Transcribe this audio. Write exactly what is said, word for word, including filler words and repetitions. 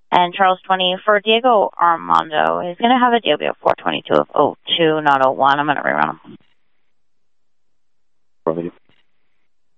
And Charles twenty, for Diego Armando, he's going to have a D O B of four twenty-two of oh two, not oh one. I'm going to rerun him. Probably.